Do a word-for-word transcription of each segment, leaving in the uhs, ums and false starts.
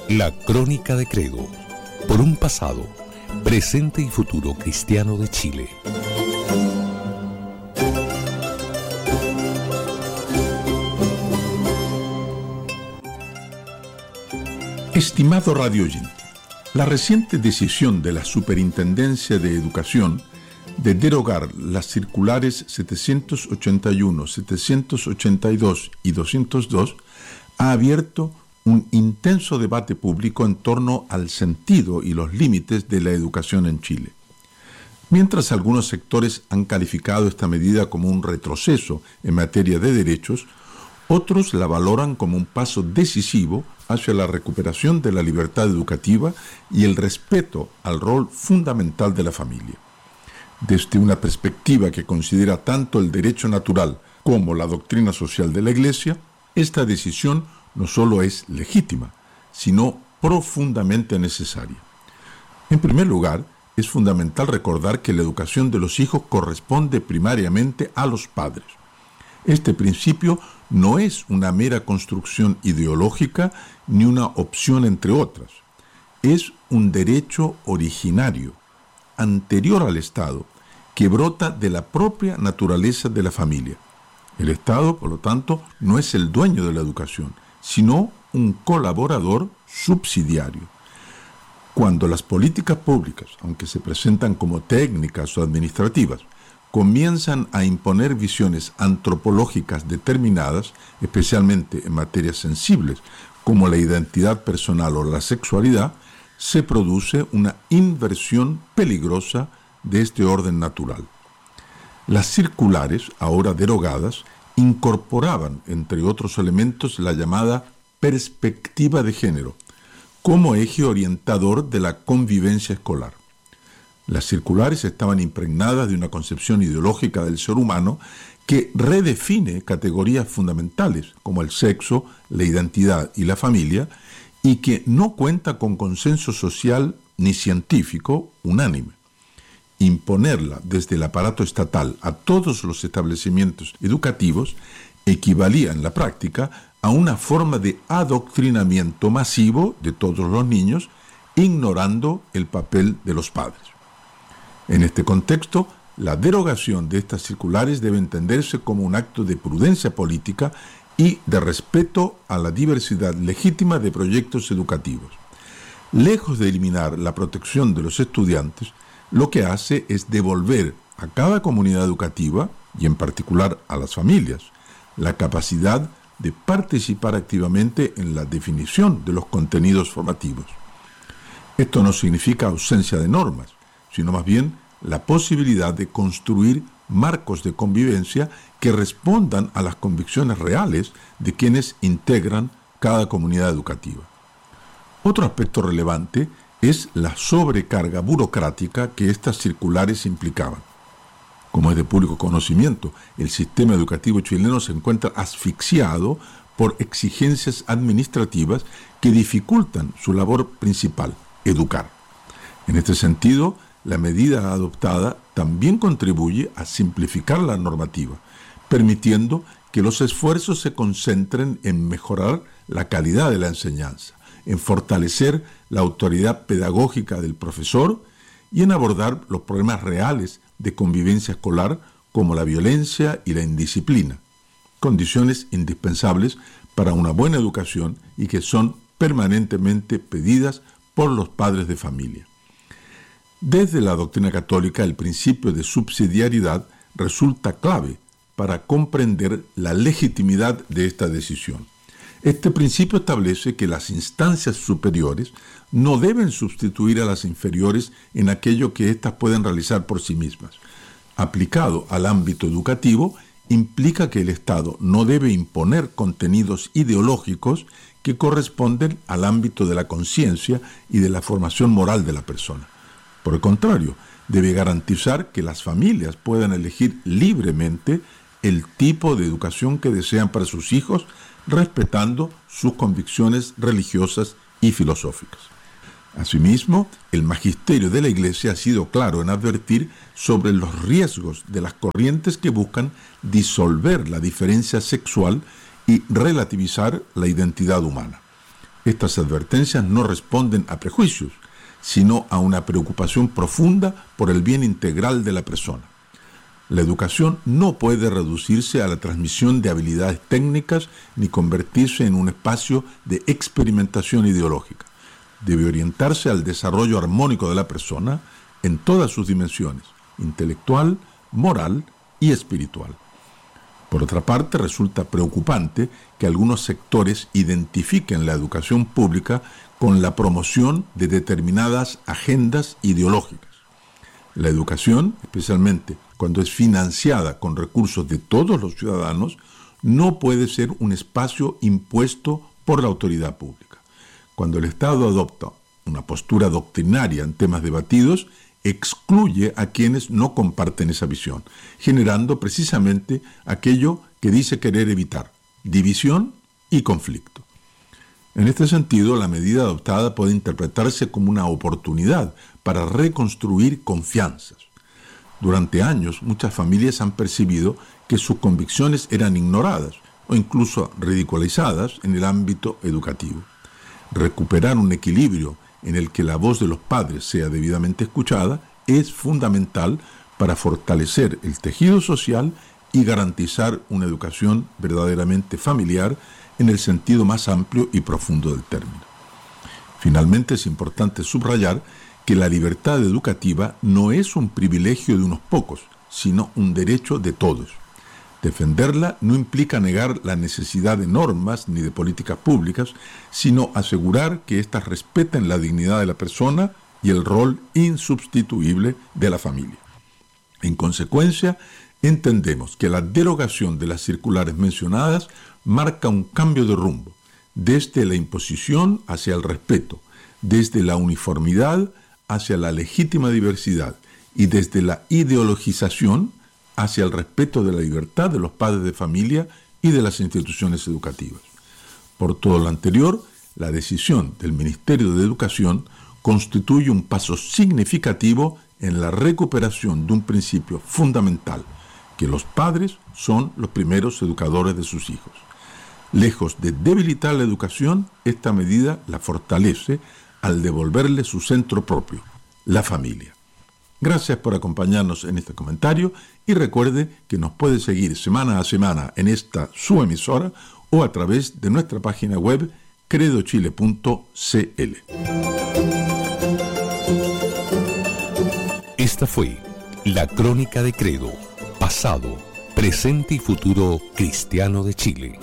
La Crónica de Credo, por un pasado, presente y futuro cristiano de Chile. Estimado radio oyente, la reciente decisión de la Superintendencia de Educación de derogar las circulares setecientos ochenta y uno, setecientos ochenta y dos y doscientos dos ha abierto un intenso debate público en torno al sentido y los límites de la educación en Chile. Mientras algunos sectores han calificado esta medida como un retroceso en materia de derechos, otros la valoran como un paso decisivo hacia la recuperación de la libertad educativa y el respeto al rol fundamental de la familia. Desde una perspectiva que considera tanto el derecho natural como la doctrina social de la Iglesia, esta decisión no solo es legítima, sino profundamente necesaria. En primer lugar, es fundamental recordar que la educación de los hijos corresponde primariamente a los padres. Este principio no es una mera construcción ideológica ni una opción entre otras. Es un derecho originario, anterior al Estado, que brota de la propia naturaleza de la familia. El Estado, por lo tanto, no es el dueño de la educación, sino un colaborador subsidiario. Cuando las políticas públicas, aunque se presentan como técnicas o administrativas, comienzan a imponer visiones antropológicas determinadas, especialmente en materias sensibles como la identidad personal o la sexualidad, se produce una inversión peligrosa de este orden natural. Las circulares, ahora derogadas, incorporaban, entre otros elementos, la llamada perspectiva de género, como eje orientador de la convivencia escolar. Las circulares estaban impregnadas de una concepción ideológica del ser humano que redefine categorías fundamentales como el sexo, la identidad y la familia, y que no cuenta con consenso social ni científico unánime. Imponerla desde el aparato estatal a todos los establecimientos educativos equivalía en la práctica a una forma de adoctrinamiento masivo de todos los niños, ignorando el papel de los padres. En este contexto, la derogación de estas circulares debe entenderse como un acto de prudencia política y de respeto a la diversidad legítima de proyectos educativos. Lejos de eliminar la protección de los estudiantes, lo que hace es devolver a cada comunidad educativa, y en particular a las familias, la capacidad de participar activamente en la definición de los contenidos formativos. Esto no significa ausencia de normas, sino más bien la posibilidad de construir marcos de convivencia que respondan a las convicciones reales de quienes integran cada comunidad educativa. Otro aspecto relevante es la sobrecarga burocrática que estas circulares implicaban. Como es de público conocimiento, el sistema educativo chileno se encuentra asfixiado por exigencias administrativas que dificultan su labor principal, educar. En este sentido, la medida adoptada también contribuye a simplificar la normativa, permitiendo que los esfuerzos se concentren en mejorar la calidad de la enseñanza, en fortalecer la autoridad pedagógica del profesor y en abordar los problemas reales de convivencia escolar como la violencia y la indisciplina, condiciones indispensables para una buena educación y que son permanentemente pedidas por los padres de familia. Desde la doctrina católica, el principio de subsidiariedad resulta clave para comprender la legitimidad de esta decisión. Este principio establece que las instancias superiores no deben sustituir a las inferiores en aquello que éstas pueden realizar por sí mismas. Aplicado al ámbito educativo, implica que el Estado no debe imponer contenidos ideológicos que corresponden al ámbito de la conciencia y de la formación moral de la persona. Por el contrario, debe garantizar que las familias puedan elegir libremente el tipo de educación que desean para sus hijos, respetando sus convicciones religiosas y filosóficas. Asimismo, el magisterio de la Iglesia ha sido claro en advertir sobre los riesgos de las corrientes que buscan disolver la diferencia sexual y relativizar la identidad humana. Estas advertencias no responden a prejuicios, sino a una preocupación profunda por el bien integral de la persona. La educación no puede reducirse a la transmisión de habilidades técnicas ni convertirse en un espacio de experimentación ideológica. Debe orientarse al desarrollo armónico de la persona en todas sus dimensiones, intelectual, moral y espiritual. Por otra parte, resulta preocupante que algunos sectores identifiquen la educación pública con la promoción de determinadas agendas ideológicas. La educación, especialmente cuando es financiada con recursos de todos los ciudadanos, no puede ser un espacio impuesto por la autoridad pública. Cuando el Estado adopta una postura doctrinaria en temas debatidos, excluye a quienes no comparten esa visión, generando precisamente aquello que dice querer evitar: división y conflicto. En este sentido, la medida adoptada puede interpretarse como una oportunidad para reconstruir confianzas. Durante años, muchas familias han percibido que sus convicciones eran ignoradas o incluso ridiculizadas en el ámbito educativo. Recuperar un equilibrio en el que la voz de los padres sea debidamente escuchada es fundamental para fortalecer el tejido social y garantizar una educación verdaderamente familiar en el sentido más amplio y profundo del término. Finalmente, es importante subrayar que la libertad educativa no es un privilegio de unos pocos, sino un derecho de todos. Defenderla no implica negar la necesidad de normas ni de políticas públicas, sino asegurar que éstas respeten la dignidad de la persona y el rol insubstituible de la familia. En consecuencia, entendemos que la derogación de las circulares mencionadas marca un cambio de rumbo, desde la imposición hacia el respeto, desde la uniformidad hacia la legítima diversidad y desde la ideologización hacia el respeto de la libertad de los padres de familia y de las instituciones educativas. Por todo lo anterior, la decisión del Ministerio de Educación constituye un paso significativo en la recuperación de un principio fundamental, que los padres son los primeros educadores de sus hijos. Lejos de debilitar la educación, esta medida la fortalece al devolverle su centro propio, la familia. Gracias por acompañarnos en este comentario y recuerde que nos puede seguir semana a semana en esta su emisora o a través de nuestra página web credo chile punto c l. Esta fue la Crónica de Credo, pasado, presente y futuro cristiano de Chile.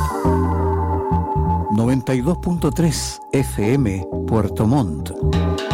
noventa y dos punto tres F M Puerto Montt.